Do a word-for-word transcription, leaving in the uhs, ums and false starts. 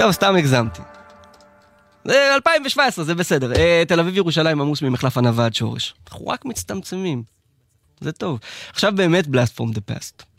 טוב, סתם הגזמתי. זה אלפיים שבע עשרה, זה בסדר. תל אביב ירושלים עמוס ממחלף ענבה עד שורש. אנחנו רק מצטמצמים. זה טוב. עכשיו באמת blast from the past.